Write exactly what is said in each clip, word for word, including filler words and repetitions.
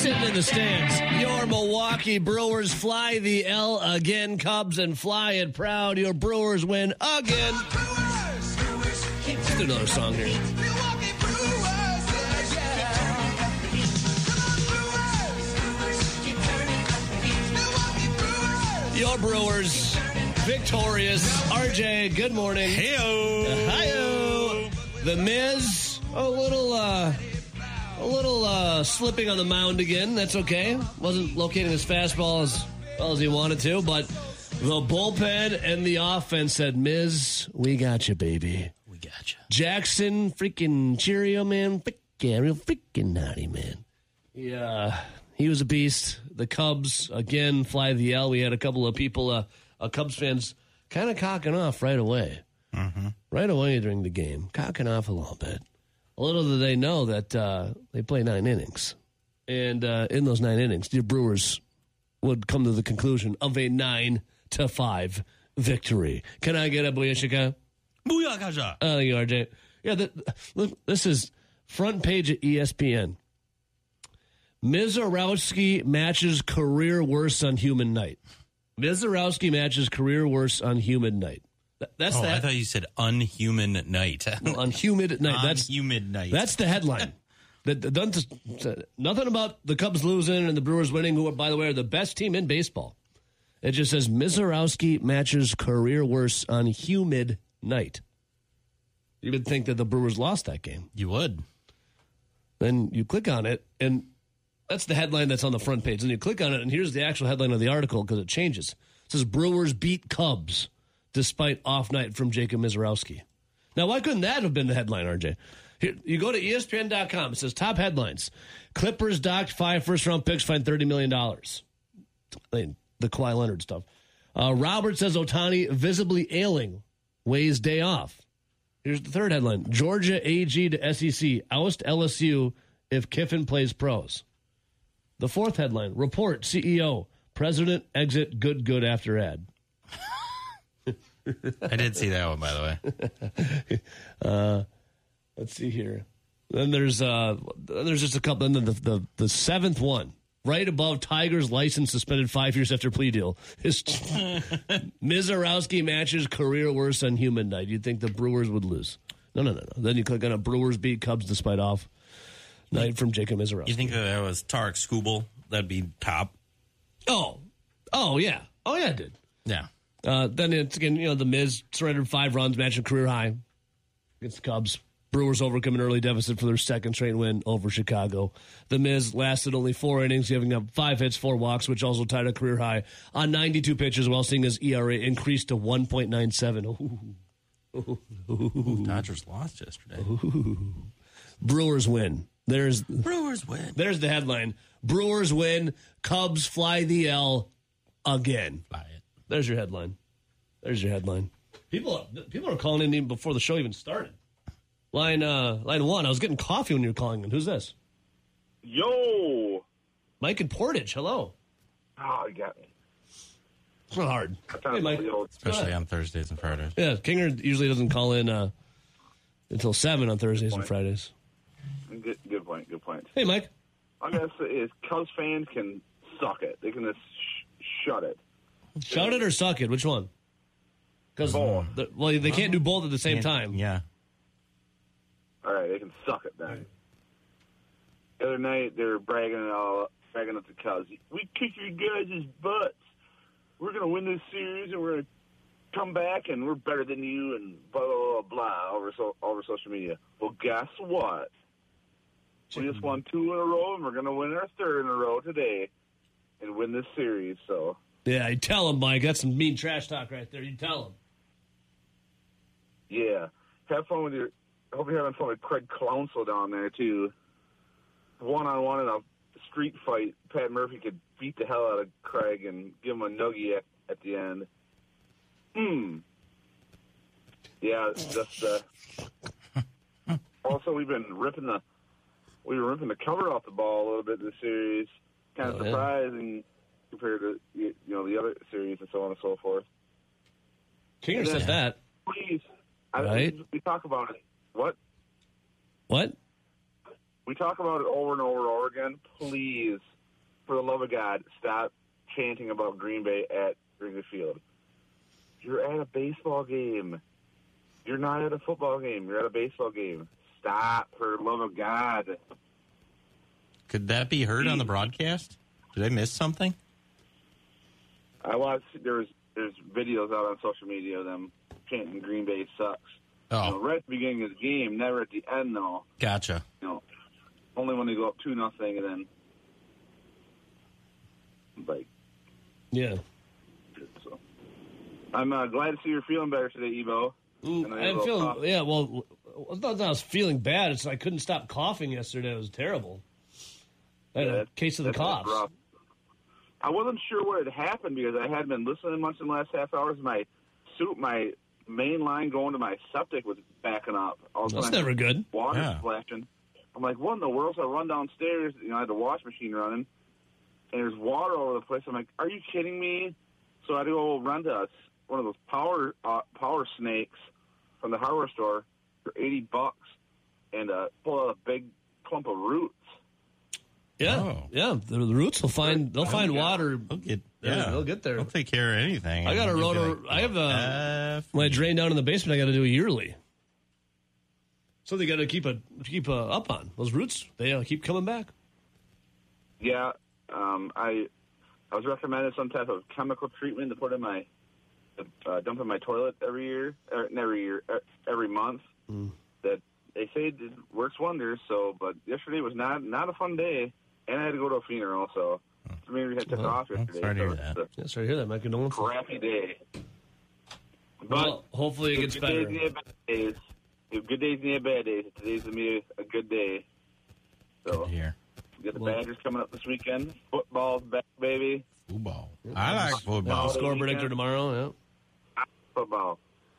Sitting in the stands, your Milwaukee Brewers fly the L again. Cubs and fly it proud. Your Brewers win again. Let's do another song here. Your Brewers victorious. R J, good morning. Hey-o. Hi-o. The Miz, a little, uh, a little uh, slipping on the mound again. That's okay. Wasn't locating his fastball as well as he wanted to, but the bullpen and the offense said, Miz, we got you, baby. We got you. Jackson, freaking Cheerio, man. Freaking, real freaking naughty, man. Yeah, he was a beast. The Cubs, again, fly the L. We had a couple of people, uh, uh, Cubs fans, kind of cocking off right away. Mm-hmm. Right away during the game, cocking off a little bit. Little did they know that uh, they play nine innings. And uh, in those nine innings, the Brewers would come to the conclusion of a nine to five victory. Can I get a booyah? Booyah, Oh, thank you, R J. Yeah, the, look, this is front page at E S P N. Mizorowski matches career worst on human night. Mizorowski matches career worst on humid night. That's oh, that. I thought you said unhuman night. On humid night. That's humid night. That's the headline. that, that doesn't, nothing about the Cubs losing and the Brewers winning, who, are, by the way, are the best team in baseball. It just says Mizorowski matches career worst on humid night. You would think that the Brewers lost that game. You would. Then you click on it, and that's the headline that's on the front page. And you click on it, and here's the actual headline of the article because it changes. It says Brewers beat Cubs despite off night from Jacob Mizorowski. Now, why couldn't that have been the headline, R J? Here, you go to E S P N dot com. It says top headlines. Clippers docked five first-round picks, fined thirty million dollars. I mean, the Kawhi Leonard stuff. Uh, Robert says Ohtani visibly ailing, weighs day off. Here's the third headline. Georgia A G to S E C, oust L S U if Kiffin plays pros. The fourth headline. Report, C E O, president exit good good after ad. I did see that one, by the way. uh, let's see here. Then there's uh, there's just a couple. And then the, the the seventh one, right above Tiger's license suspended five years after plea deal, is Mizorowski matches career worst on human night. You'd think the Brewers would lose. No, no, no, no. Then you click on a Brewers beat Cubs despite off night from Jacob Mizorowski. You think that, that was Tarek Skubal? That'd be top. Oh, oh yeah, oh yeah, it did. Yeah. Uh, then it's again, you know, the Miz surrendered five runs, matching career high against the Cubs. Brewers overcome an early deficit for their second straight win over Chicago. The Miz lasted only four innings, giving up five hits, four walks, which also tied a career high on ninety-two pitches, while seeing his E R A increase to one point nine seven. Ooh. Ooh, ooh. Dodgers lost yesterday. Ooh. Brewers win. There's Brewers win. There's the headline. Brewers win. Cubs fly the L again. Fly it. There's your headline. There's your headline. People, people are calling in even before the show even started. Line, uh, line one. I was getting coffee when you were calling in. Who's this? Yo, Mike and Portage. Hello. Oh, you got me. It's not hard. Hey, Mike. Especially on Thursdays and Fridays. Yeah, Kinger usually doesn't call in uh, until seven on Thursdays and Fridays. Good, good point. Good point. Hey, Mike. I'm gonna say is Cubs fans can suck it. They can just sh- shut it. Shout it or suck it? Which one? Because Both. well, they can't do both at the same time. Yeah. All right, they can suck it then. The other night they were bragging and all, bragging up the Cubs. We kick your guys' butts. We're gonna win this series and we're gonna come back and we're better than you and blah blah blah, blah over so over social media. Well, guess what? We just won two in a row and we're gonna win our third in a row today and win this series. So. Yeah, you tell him, Mike. That's some mean trash talk right there. You tell him. Yeah. Have fun with your... I hope you're having fun with Craig Counsell down there, too. One-on-one in a street fight, Pat Murphy could beat the hell out of Craig and give him a noogie at, at the end. Hmm. Yeah, it's just... Uh... Also, we've been ripping the... We were ripping the cover off the ball a little bit this series. Kind of oh, surprising... Yeah. Compared to you know the other series and so on and so forth. Kinger said that. Please, right? I, we talk about it. What? What? we talk about it over and over and over again. Please, for the love of God, stop chanting about Green Bay at Wrigley Field. You're at a baseball game. You're not at a football game. You're at a baseball game. Stop, for the love of God. Could that be heard on the broadcast? Did I miss something? I watched, there's, there's videos out on social media of them chanting Green Bay sucks. Oh. You know, right at the beginning of the game, never at the end, though. Gotcha. You know, only when they go up two nothing, and then, like, Yeah. so. I'm uh, glad to see you're feeling better today, Evo. Ooh, And I I had a didn't little feel, cough. yeah, well, it's not that I was feeling bad. It's I couldn't stop coughing yesterday. It was terrible. I had Yeah, a case of the that's coughs. rough. I wasn't sure what had happened because I hadn't been listening much in the last half hours. My suit, my main line going to my septic was backing up. All of a That's sudden, never good. Water Yeah. splashing. I'm like, what in the world? So I run downstairs. You know, I had the wash machine running, and there's water all over the place. I'm like, are you kidding me? So I had to go rent a, one of those power uh, power snakes from the hardware store for eighty bucks, and uh, pull out a big clump of roots. Yeah, Oh. yeah. The, the roots will find. They'll find water. They'll get, Yeah, yeah, they'll get there. They'll take care of anything. I got a You'll be rotor. like, I have a F when I drain down in the basement. I got to do it yearly. So they got to keep a keep a, up on those roots. They uh, keep coming back. Yeah, um, I I was recommended some type of chemical treatment to put in my uh, dump in my toilet every year, er, every year, er, every month. Mm. That they say it works wonders. So, but yesterday was not not a fun day, and I had to go to a funeral. So, so maybe we had to take Well, off yesterday. sorry to so hear it's that. a Yeah, sorry to hear that. My condolences. crappy day. But Well, hopefully it gets good days better. and you have bad days. You have good days and you have bad days. Today's gonna be a good day. Good So to hear. we got the Well- Badgers coming up this weekend. Football's back, baby. Football. I like Yeah, football. the score weekend. predictor tomorrow. Yeah. Football.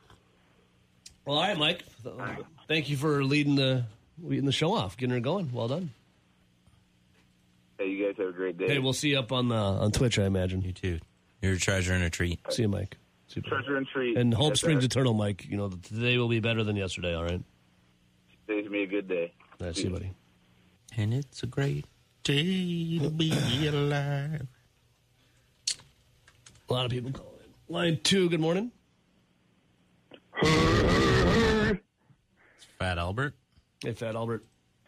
Well, all right, Mike. Thank you for leading the leading the show off, getting her going. Well done. Hey, you guys have a great day. Hey, we'll see you up on the on Twitch, I imagine. You too. You're a treasure and a treat. See you, Mike. See you, Treasure and treat. and hope Yes, springs sir. eternal, Mike. You know, today will be better than yesterday. All right. Today's gonna be a good day. All right, see you, buddy. And it's a great day to be alive. A lot of people calling in. Line two. Good morning. It's Fat Albert. Hey, Fat Albert.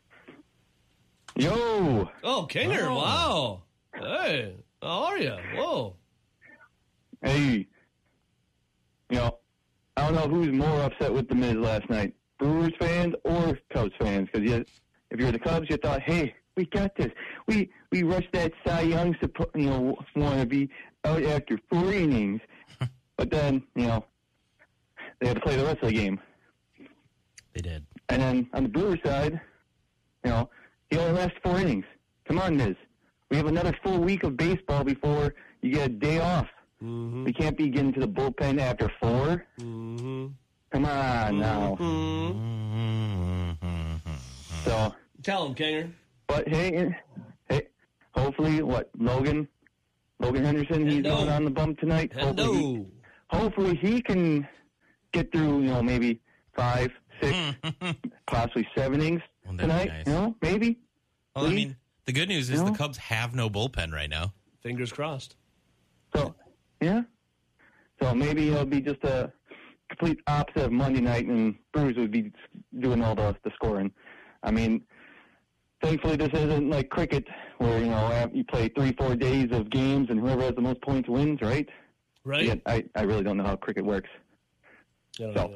Yo, Oh, Kaner. Oh. Wow. Hey, how are you? Whoa. hey, you know, I don't know who's more upset with the Miz last night, Brewers fans or Cubs fans. Because you, if you're the Cubs, you thought, hey, we got this. We we rushed that Cy Young, suppo- you know, want to be out after four innings, but then you know they had to play the rest of the game. They did. And then on the Brewers side, you know, he only lasted four innings. Come on, Miz. We have another full week of baseball before you get a day off. Mm-hmm. We can't be getting to the bullpen after four. Mm-hmm. Come on now. Mm-hmm. So, Tell him, Kaner. but hey, hey, hopefully, what Logan, Logan Henderson, he's Hendo. going on the bump tonight. Hopefully, he, Hello. hopefully he can get through. You know, maybe five, six, possibly seven innings Well, that'd be tonight. nice. You know, maybe. Well, I Please? mean, the good news is No. the Cubs have no bullpen right now. Fingers crossed. So, yeah. So maybe it'll be just a complete opposite of Monday night, and Brewers would be doing all the, the scoring. I mean, thankfully this isn't like cricket, where you know you play three, four days of games, and whoever has the most points wins, right? Right? Yeah, I, I really don't know how cricket works. Yeah, So.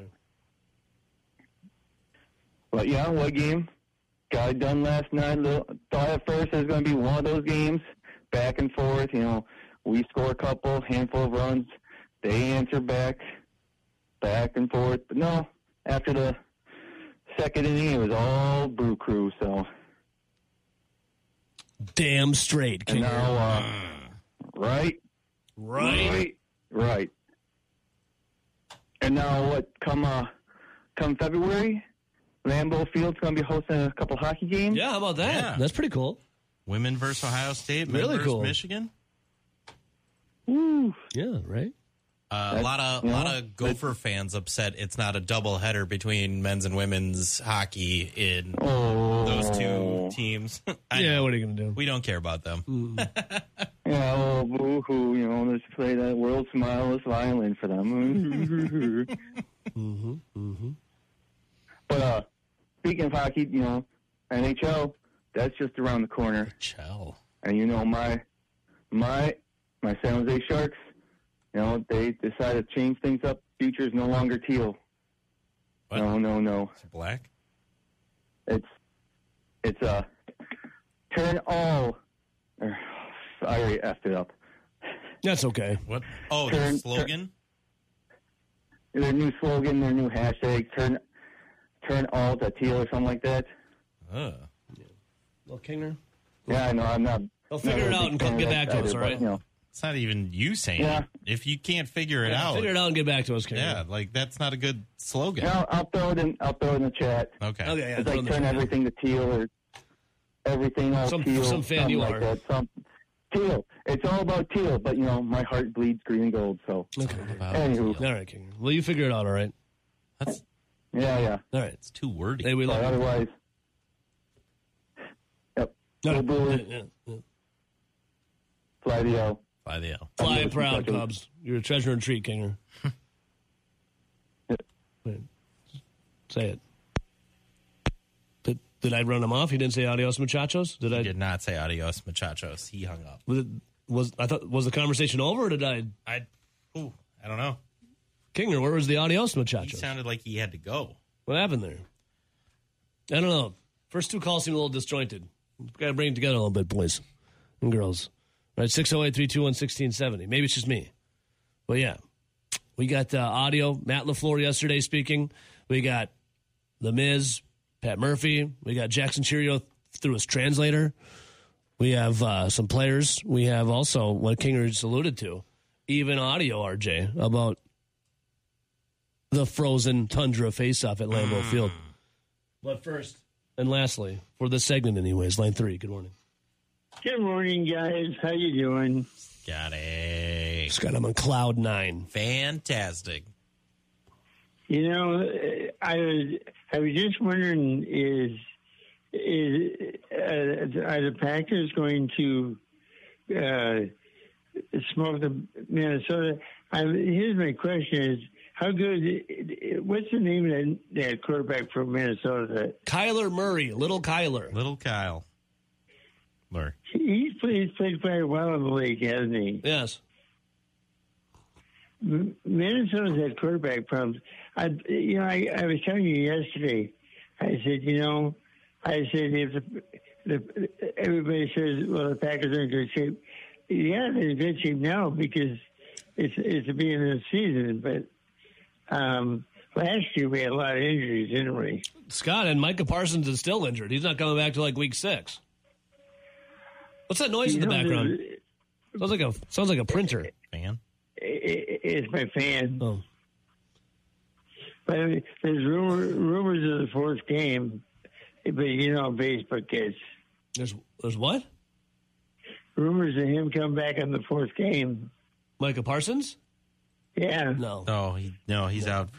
But yeah, what game? Got it done last night. Little, thought at first it was going to be one of those games, back and forth. You know, we score a couple, handful of runs, they answer back, back and forth. But no, after the second inning, it was all Brew Crew. So Damn straight, and Kaner. now, uh, right, Right? right, right. And now what? Come, uh, come February, Lambeau Field's going to be hosting a couple hockey games. Yeah, how about that? Yeah. That's pretty cool. Women versus Ohio State, men Really versus cool. Michigan. Woo. Yeah, right? Uh, a lot of you know, lot of Gopher fans upset it's not a double header between men's and women's hockey in Oh. those two teams. I Yeah, know. what are you going to do? We don't care about them. Yeah, oh, boo-hoo, you know, let's play that World Smileless violin for them. Mm-hmm. Mm-hmm. But uh, speaking of hockey, you know, N H L, that's just around the corner. Chell. And you know, my my my San Jose Sharks, you know, they decided to change things up. Future is no longer teal. What? No, no, no. Is it black? It's it's uh turn all. er, I already effed it up. That's okay. What? Oh, Turn- the slogan? Their new slogan, their new hashtag, turn turn all to teal or something like that. Uh. Well, Kinger, Yeah, I know. I'm not. I'll figure it not a out big and fan come get of back that to us, either, all but, right? You know, It's not even you saying Yeah. it. If you can't figure it yeah, out, figure it out and get back to us, Kinger. yeah, like that's not a good slogan. yeah, I'll, I'll throw it in. I'll throw it in the chat. Okay. Okay, yeah. It's throw like in the turn chat. everything to teal or everything all Some- teal. some fan something you like are. That. Some, teal. It's all about teal, but you know my heart bleeds green and gold. So, Okay. About anywho, All right, Kinger. Well, you figure it out, all right? That's yeah, yeah. All right. it's too wordy. Hey, we But love you. otherwise, yep. No, Go Brewers. yeah, yeah, yeah. Fly the L. By the L. Fly Adios, proud, muchachos. Cubs. You're a treasure and treat, Kinger. Wait. Say it. Did, did I run him off? He didn't say adios, muchachos? Did I? He did not say adios, muchachos. He hung up. Was, it, was I thought was the conversation over, or did I? I, ooh, I don't know. Kinger, where was the adios, He muchachos? sounded like he had to go. What happened there? I don't know. First two calls seem a little disjointed. Got to bring it together a little bit, boys and girls. All right, six oh eight, three two one, one six seven zero. Maybe it's just me. But yeah, we got uh, audio. Matt LaFleur yesterday speaking. We got The Miz, Pat Murphy. We got Jackson Cheerio through his translator. We have uh, some players. We have also what Kinger just alluded to, even audio, R J, about the frozen tundra face-off at Lambeau Field. But first and lastly, for this segment anyways, line three, good morning. Good morning, guys. How you doing? Scotty. Scott, I'm on cloud nine. Fantastic. You know, I was I was just wondering is is uh, are the Packers going to uh, smoke the Minnesota? I, here's my question: Is how good? What's the name of that, that quarterback from Minnesota? Kyler Murray, little Kyler. Little Kyle. Lur. He's played, he's played quite well in the league, hasn't he? Yes. Minnesota's had quarterback problems. I, you know, I, I was telling you yesterday. I said, you know, I said if the, the everybody says, well, the Packers are in good shape. Yeah, they're in good shape now because it's it's the beginning of the season. But um, last year we had a lot of injuries, didn't we? Scott, and Micah Parsons is still injured. He's not coming back till like week six. What's that noise You in the know, background? there's- Sounds like a sounds like a printer. Fan. it- It's my fan. Oh. But I mean, there's rumor, rumors of the fourth game. But you know, Facebook gets There's there's what? rumors of him come back on the fourth game. Micah Parsons? Yeah. No. No, he no, he's out for